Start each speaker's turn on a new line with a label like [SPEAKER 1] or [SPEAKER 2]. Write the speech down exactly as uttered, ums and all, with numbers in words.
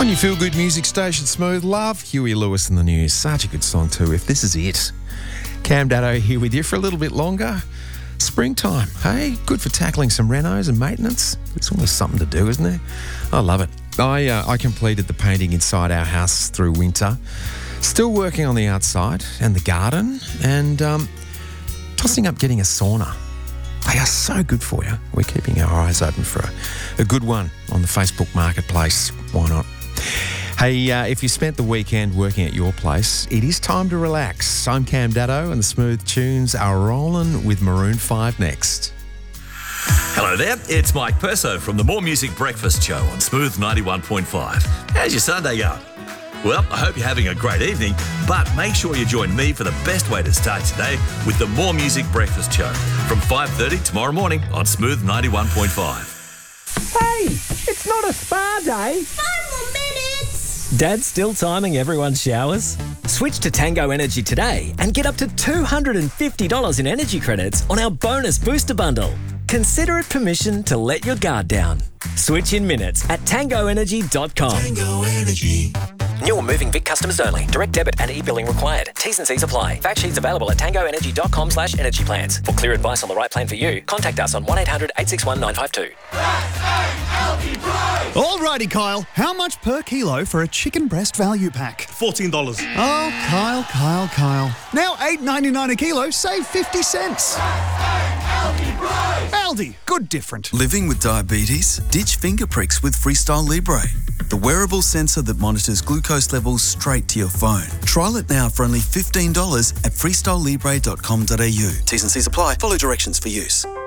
[SPEAKER 1] On your feel-good music station, Smooth Love, Huey Lewis and the News. Such a good song too, If This Is It. Cam Daddo here with you for a little bit longer. Springtime, hey? Good for tackling some renos and maintenance. It's always something to do, isn't there? I love it. I, uh, I completed the painting inside our house through winter. Still working on the outside and the garden and um, tossing up getting a sauna. They are so good for you. We're keeping our eyes open for a, a good one on the Facebook Marketplace. Why not? Hey, uh, if you spent the weekend working at your place, it is time to relax. I'm Cam Daddo and the Smooth Tunes are rolling with Maroon five next.
[SPEAKER 2] Hello there, it's Mike Perso from the More Music Breakfast Show on Smooth ninety-one point five. How's your Sunday going? Well, I hope you're having a great evening, but make sure you join me for the best way to start today with the More Music Breakfast Show from five thirty tomorrow morning on Smooth ninety-one point five.
[SPEAKER 3] Hey, it's not a spa day.
[SPEAKER 4] Five more minutes.
[SPEAKER 3] Dad's still timing everyone's showers? Switch to Tango Energy today and get up to two hundred fifty dollars in energy credits on our bonus booster bundle. Consider it permission to let your guard down. Switch in minutes at tango energy dot com.
[SPEAKER 5] Tango Energy.
[SPEAKER 3] New or moving Vic customers only. Direct debit and e-billing required. T's and C's apply. Fact sheets available at tango energy dot com slash energy plans. For clear advice on the right plan for you, contact us on one eight hundred eight six one nine five two.
[SPEAKER 6] Alrighty, Kyle. How much per kilo for a chicken breast value pack?
[SPEAKER 7] fourteen dollars.
[SPEAKER 6] Oh, Kyle, Kyle, Kyle. Now eight ninety-nine a kilo, save fifty cents. Aldi, good different.
[SPEAKER 5] Living with diabetes? Ditch finger pricks with Freestyle Libre, the wearable sensor that monitors glucose levels straight to your phone. Trial it now for only fifteen dollars at freestyle libre dot com dot a u. T's and C's apply. Follow directions for use.